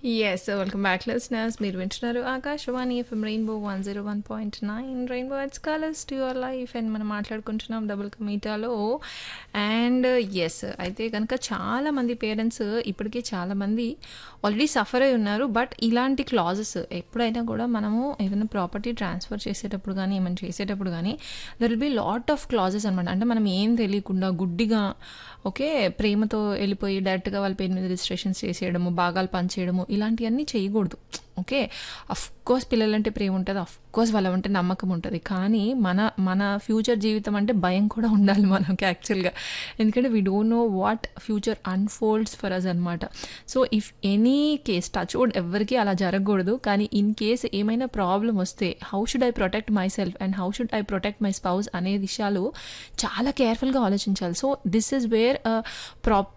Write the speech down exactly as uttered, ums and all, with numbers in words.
Yes. Welcome back listeners. మీరు వింటున్నారు Akashvani FM rainbow one zero one point nine rainbow it's colours to your life and మనం మాట్లాడుకుంటున్నాం double కమీటాలో. And yes, అయితే కనుక చాలామంది పేరెంట్స్ ఇప్పటికీ చాలామంది ఆల్రెడీ సఫర్ అయి ఉన్నారు. బట్ ఇలాంటి క్లాజెస్ ఎప్పుడైనా కూడా మనము ఏదైనా ప్రాపర్టీ ట్రాన్స్ఫర్ చేసేటప్పుడు కానీ ఏమైనా చేసేటప్పుడు కానీ there will be lot of clauses అనమాట. అంటే మనం ఏం తెలియకుండా గుడ్డిగా ఓకే ప్రేమతో వెళ్ళిపోయి డైరెక్ట్గా వాళ్ళ పేరు మీద రిజిస్ట్రేషన్స్ చేసేయడము, భాగాలు పంచేయడము, ఇలాంటివన్నీ చేయకూడదు. ఓకే, అఫ్ కోర్స్ పిల్లలంటే ప్రేమ ఉంటుంది, అఫ్ కోర్స్ వాళ్ళంటే నమ్మకం ఉంటుంది. కానీ మన మన ఫ్యూచర్ జీవితం అంటే భయం కూడా ఉండాలి మనకి యాక్చువల్గా. ఎందుకంటే we don't know what future unfolds for us అనమాట. So if any case touch wood ఎవరికి అలా జరగకూడదు. కానీ ఇన్ కేస్ ఏమైనా ప్రాబ్లం వస్తే how should I protect my self and how should I protect my spouse అనే విషయాలు చాలా కేర్ఫుల్గా ఆలోచించాలి. So this is where ప్రాప్